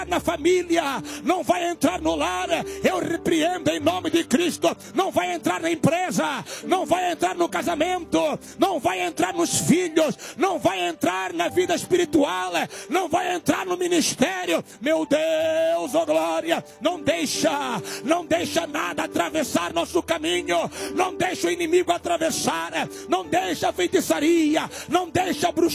na família, não vai entrar no lar. Eu repreendo em nome de Cristo. Não vai entrar na empresa, não vai entrar no casamento, não vai entrar nos filhos, não vai entrar na vida espiritual, não vai entrar no ministério. Meu Deus, oh glória, não deixa nada atravessar nosso caminho, não deixa o inimigo atravessar, não deixa a feitiçaria, não deixa a bruxaria,